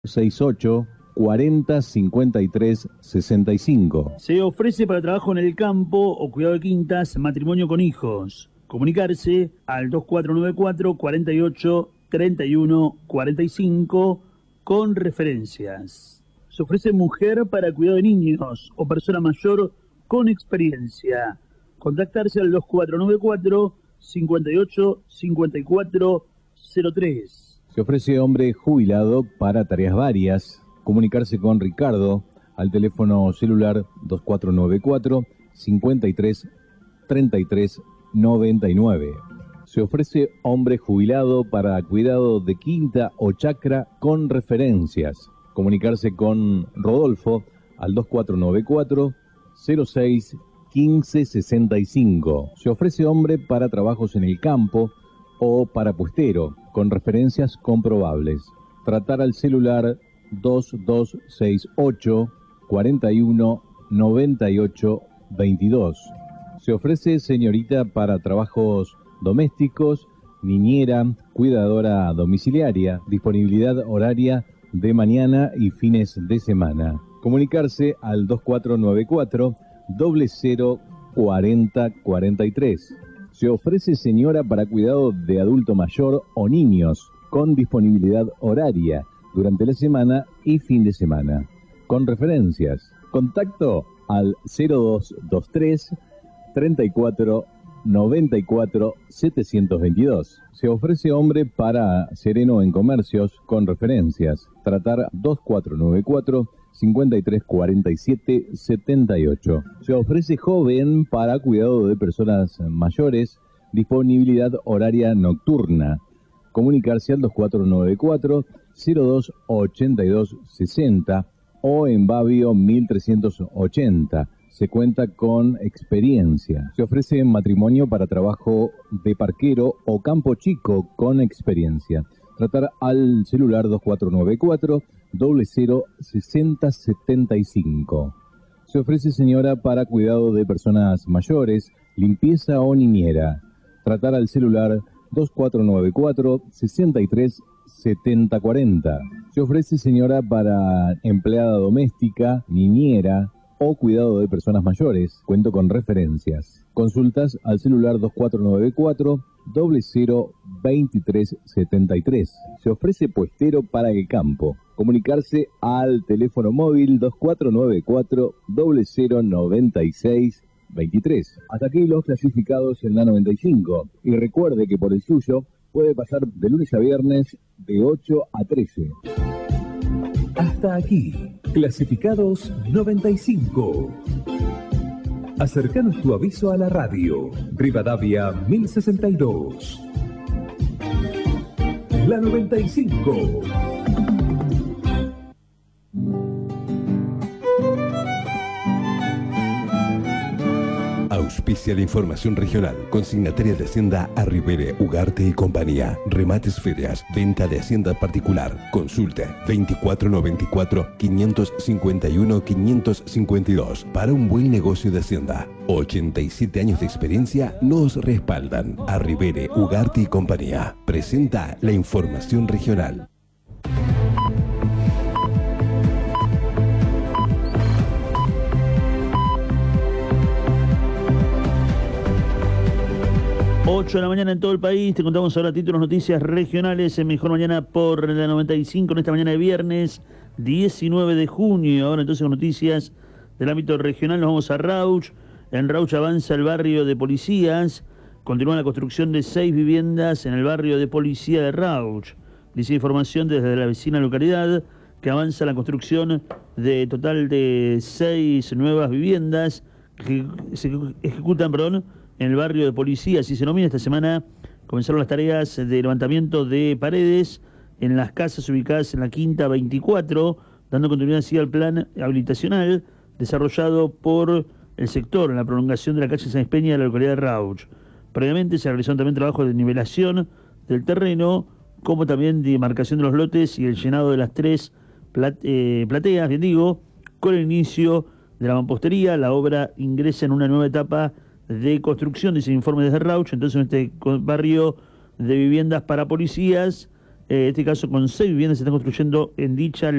68 40 53 65. Se ofrece para trabajo en el campo o cuidado de quintas, matrimonio con hijos. Comunicarse al 2494 48 31 45 con referencias. Se ofrece mujer para cuidado de niños o persona mayor con experiencia. Contactarse al 2494 58 54 03. Se ofrece hombre jubilado para tareas varias. Comunicarse con Ricardo al teléfono celular 2494 53 33 99. Se ofrece hombre jubilado para cuidado de quinta o chacra con referencias. Comunicarse con Rodolfo al 2494 06 15 65. Se ofrece hombre para trabajos en el campo o para puestero con referencias comprobables. Tratar al celular 2268 41 98 22. Se ofrece señorita para trabajos domésticos, niñera, cuidadora domiciliaria, disponibilidad horaria de mañana y fines de semana. Comunicarse al 2494 00 40 43. Se ofrece señora para cuidado de adulto mayor o niños, con disponibilidad horaria durante la semana y fin de semana. Con referencias. Contacto al 0223 34 94 722. Se ofrece hombre para sereno en comercios con referencias. Tratar 2494 53 47 78. Se ofrece joven para cuidado de personas mayores, disponibilidad horaria nocturna. Comunicarse al 2494 02 82 60 o en Babio 1380. Se cuenta con experiencia. Se ofrece matrimonio para trabajo de parquero o campo chico con experiencia. Tratar al celular 2494 00 60 75. Se ofrece señora para cuidado de personas mayores, limpieza o niñera. Tratar al celular 2494 63 70 40. Se ofrece señora para empleada doméstica, niñera o cuidado de personas mayores. Cuento con referencias. Consultas al celular 2494 00 23 73. Se ofrece puestero para el campo. Comunicarse al teléfono móvil 2494 00 96 23. Hasta aquí los clasificados en la 95. Y recuerde que por el suyo puede pasar de lunes a viernes de 8 a 13. Hasta aquí, clasificados 95. Acercanos tu aviso a la radio. Rivadavia 1062. La 95. Auspicia la información regional. Consignataria de Hacienda Arribere, Ugarte y Compañía. Remates ferias. Venta de Hacienda particular. Consulta 2494 551 552. Para un buen negocio de Hacienda. 87 años de experiencia nos respaldan. Arribere, Ugarte y Compañía. Presenta la información regional. Ocho de la mañana en todo el país, te contamos ahora títulos, noticias regionales en Mejor Mañana por la 95, en esta mañana de viernes 19 de junio. Ahora entonces con noticias del ámbito regional nos vamos a Rauch. En Rauch avanza el barrio de policías, continúa la construcción de 6 viviendas en el barrio de policía de Rauch. Dice información desde la vecina localidad que avanza la construcción de total de 6 nuevas viviendas que se ejecutan, en el barrio de policía, así se denomina. Esta semana comenzaron las tareas de levantamiento de paredes en las casas ubicadas en la Quinta 24, dando continuidad así al plan habilitacional desarrollado por el sector en la prolongación de la calle Sáenz Peña de la localidad de Rauch. Previamente se realizaron también trabajos de nivelación del terreno, como también de marcación de los lotes y el llenado de las 3 plateas, bien digo, con el inicio de la mampostería. La obra ingresa en una nueva etapa de construcción, dice el informe desde Rauch. Entonces en este barrio de viviendas para policías En este caso, con 6 viviendas se están construyendo en dicha